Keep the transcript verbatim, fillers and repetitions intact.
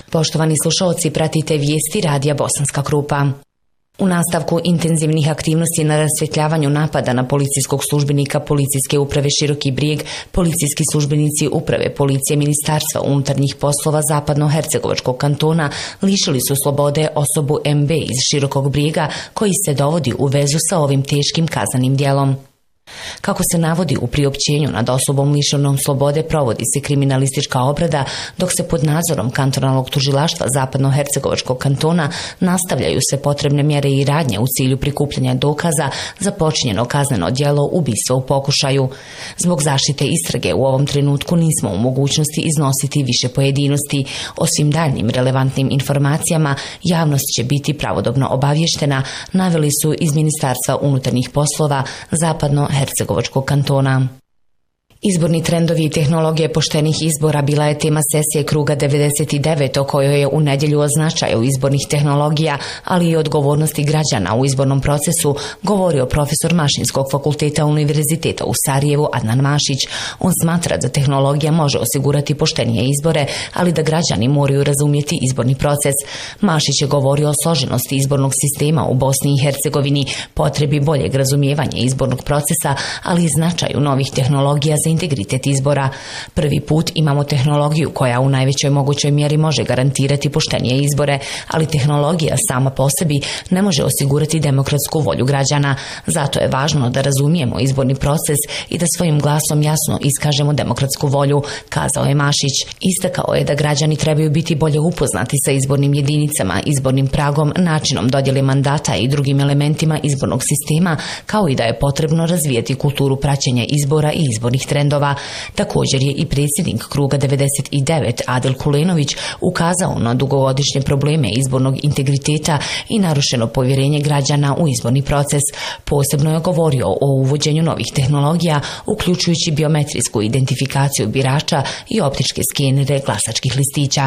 Poštovani slušalci, pratite vijesti Radija Bosanska Krupa. U nastavku intenzivnih aktivnosti na rasvjetljavanju napada na policijskog službenika Policijske uprave Široki Brijeg, policijski službenici Uprave policije Ministarstva unutarnjih poslova Zapadno-Hercegovačkog kantona lišili su slobode osobu M B iz Širokog Brijega koji se dovodi u vezu sa ovim teškim kaznenim djelom. Kako se navodi u priopćenju, nad osobom lišenom slobode provodi se kriminalistička obrada, dok se pod nadzorom kantonalnog tužilaštva Zapadno-Hercegovačkog kantona nastavljaju se potrebne mjere i radnje u cilju prikupljanja dokaza za počinjeno kazneno djelo ubistva u pokušaju. Zbog zaštite istrage u ovom trenutku nismo u mogućnosti iznositi više pojedinosti. O svim daljnim relevantnim informacijama javnost će biti pravodobno obavještena, naveli su iz Ministarstva unutarnjih poslova Zapadno Hercegovačkog kantona. Izborni trendovi i tehnologije poštenih izbora bila je tema sesije kruga devedeset devet o kojoj je u nedjelju o značaju izbornih tehnologija, ali i odgovornosti građana u izbornom procesu govorio profesor Mašinskog fakulteta Univerziteta u Sarajevu Adnan Mašić. On smatra da tehnologija može osigurati poštenije izbore, ali da građani moraju razumjeti izborni proces. Mašić je govorio o složenosti izbornog sistema u Bosni i Hercegovini, potrebi boljeg razumijevanja izbornog procesa, ali i značaju novih tehnologija za integritet izbora. Prvi put imamo tehnologiju koja u najvećoj mogućoj mjeri može garantirati poštenije izbore, ali tehnologija sama po sebi ne može osigurati demokratsku volju građana. Zato je važno da razumijemo izborni proces i da svojim glasom jasno iskažemo demokratsku volju, kazao je Mašić. Istakao je da građani trebaju biti bolje upoznati sa izbornim jedinicama, izbornim pragom, načinom dodjele mandata i drugim elementima izbornog sistema, kao i da je potrebno razvijati kulturu praćenja izbora i izbornih trendova. Također je i predsjednik kruga devedeset devet Adel Kulenović ukazao na dugogodišnje probleme izbornog integriteta i narušeno povjerenje građana u izborni proces. Posebno je govorio o uvođenju novih tehnologija, uključujući biometrijsku identifikaciju birača i optičke skenere glasačkih listića.